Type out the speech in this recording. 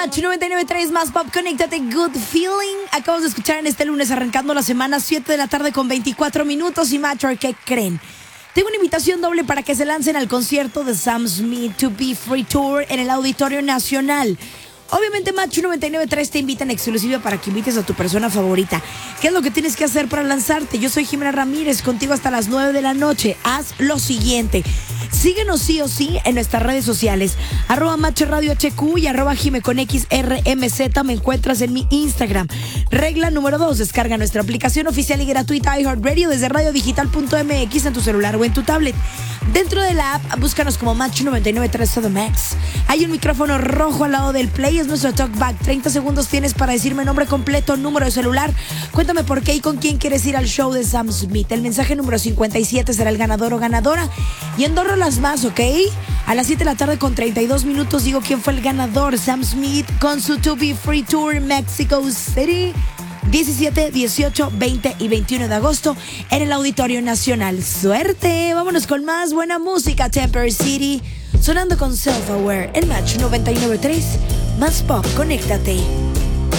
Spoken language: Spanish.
Match 99.3 más pop, conéctate, Good Feeling. Acabamos de escuchar en este lunes arrancando la semana, 7 de la tarde con 24 minutos. Y Match, ¿qué creen? Tengo una invitación doble para que se lancen al concierto de Sam Smith To Be Free Tour en el Auditorio Nacional. Obviamente Match 99.3 te invita en exclusiva para que invites a tu persona favorita. ¿Qué es lo que tienes que hacer para lanzarte? Yo soy Jimena Ramírez, contigo hasta las 9 de la noche. Haz lo siguiente. Síguenos sí o sí en nuestras redes sociales. @Match Radio HQ y @JimeConXRMZ. Me encuentras en mi Instagram. Regla número 2. Descarga nuestra aplicación oficial y gratuita iHeartRadio desde radiodigital.mx en tu celular o en tu tablet. Dentro de la app, búscanos como Match 99.3 to the Max. Hay un micrófono rojo al lado del play. Es nuestro talkback. 30 segundos tienes para decirme nombre completo, número de celular. Cuéntame por qué y con quién quieres ir al show de Sam Smith. El mensaje número 57 será el ganador o ganadora. Y en 2 rolas más, ¿ok? A las 7 de la tarde con 32 minutos digo quién fue el ganador. Sam Smith con su To Be Free Tour Mexico City. 17, 18, 20 y 21 de agosto en el Auditorio Nacional. ¡Suerte! Vámonos con más buena música. Temper City sonando con Self Aware en Match 99.3 más pop. Conéctate.